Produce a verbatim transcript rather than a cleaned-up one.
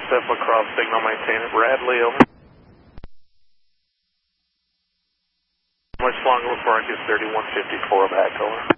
step across, signal maintainer. Bradley, over. How much longer before I get thirty-one fifty-four back, over?